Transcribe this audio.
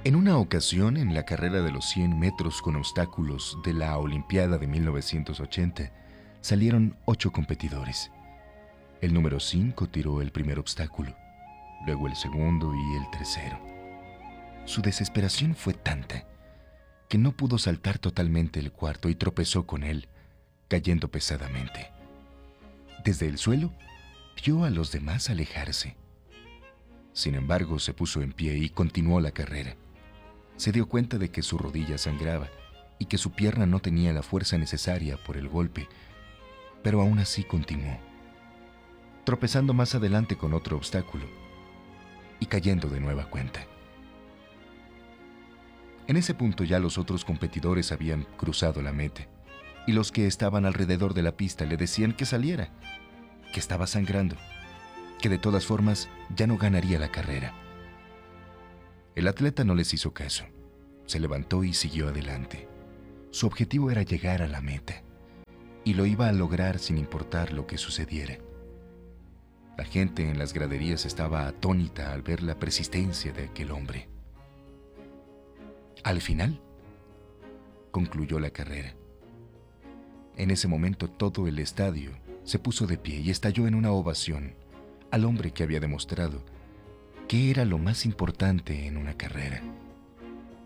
En una ocasión, en la carrera de los 100 metros con obstáculos de la Olimpiada de 1980, salieron 8 competidores. El número 5 tiró el primer obstáculo, luego el segundo y el tercero. Su desesperación fue tanta que no pudo saltar totalmente el cuarto y tropezó con él, cayendo pesadamente. Desde el suelo, vio a los demás alejarse. Sin embargo, se puso en pie y continuó la carrera. Se dio cuenta de que su rodilla sangraba y que su pierna no tenía la fuerza necesaria por el golpe, pero aún así continuó, tropezando más adelante con otro obstáculo y cayendo de nueva cuenta. En ese punto ya los otros competidores habían cruzado la meta y los que estaban alrededor de la pista le decían que saliera, que estaba sangrando, que de todas formas ya no ganaría la carrera. El atleta no les hizo caso. Se levantó y siguió adelante. Su objetivo era llegar a la meta, y lo iba a lograr sin importar lo que sucediera. La gente en las graderías estaba atónita al ver la persistencia de aquel hombre. Al final, concluyó la carrera. En ese momento todo el estadio se puso de pie y estalló en una ovación al hombre que había demostrado que era lo más importante en una carrera.